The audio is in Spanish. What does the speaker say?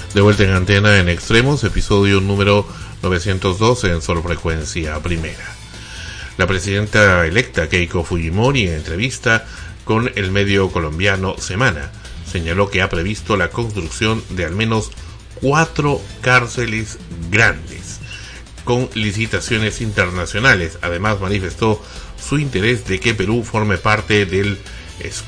De vuelta en antena en Extremos, episodio número 912 en Sol Frecuencia Primera. La presidenta electa Keiko Fujimori, en entrevista con el medio colombiano Semana, señaló que ha previsto la construcción de al menos 4 cárceles grandes con licitaciones internacionales. Además, manifestó su interés de que Perú forme parte del